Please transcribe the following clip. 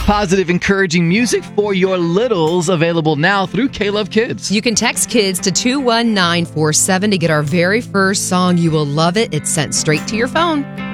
Positive, encouraging music for your littles available now through K-Love Kids. You can text kids to 21947 to get our very first song. You will love it. It's sent straight to your phone.